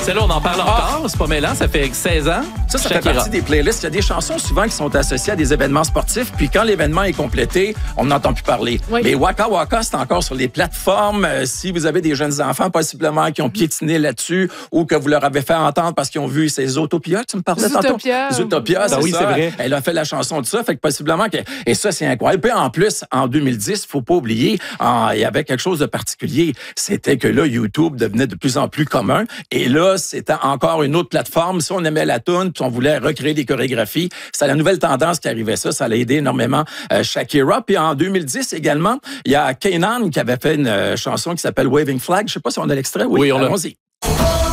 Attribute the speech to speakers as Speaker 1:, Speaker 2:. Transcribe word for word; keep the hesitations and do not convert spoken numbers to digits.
Speaker 1: Celle-là, on en parle encore. Ah. C'est pas mêlant. Ça fait seize ans.
Speaker 2: Ça, ça Shakira. fait partie des playlists. Il y a des chansons souvent qui sont associées à des événements sportifs. Puis quand l'événement est complété, on n'entend plus parler. Oui. Mais Waka Waka, c'est encore sur les plateformes. Euh, si vous avez des jeunes enfants, possiblement, qui ont piétiné là-dessus ou que vous leur avez fait entendre parce qu'ils ont vu ces Zootopia, tu me parlais
Speaker 3: Zootopia.
Speaker 2: tantôt? Zootopia, c'est
Speaker 1: ah oui,
Speaker 2: ça.
Speaker 1: C'est vrai.
Speaker 2: Elle a fait la chanson de ça. Fait que possiblement que... Et ça, c'est incroyable. Puis en plus, en deux mille dix, il faut pas oublier, en... il y avait quelque chose de particulier. C'était que là, YouTube devenait de plus en plus commun. Et là, c'était encore une autre plateforme. Si on aimait la toune, puis on voulait recréer des chorégraphies, c'est la nouvelle tendance qui arrivait ça. Ça allait aider énormément euh, Shakira. Puis en deux mille dix également, il y a Kanan qui avait fait une euh, chanson qui s'appelle Waving Flag. Je sais pas si on a l'extrait.
Speaker 1: Oui, oui on l'a.
Speaker 2: Allons-y.